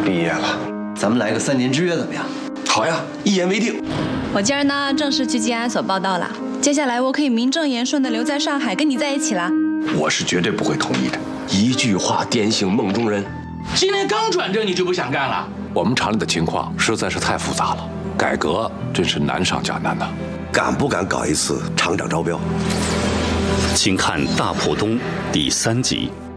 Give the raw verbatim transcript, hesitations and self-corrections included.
毕业了， 咱们来个三年之约怎么样？ 好呀，一言为定。 我今儿呢正式去静安所报道了，接下来我可以名正言顺地留在上海跟你在一起啦。 我是绝对不会同意的，一句话点醒梦中人。 今天刚转正你就不想干了？ 我们厂里的情况实在是太复杂了，改革真是难上加难呐。 敢不敢搞一次厂长招标？ 请看《大浦东》第三集。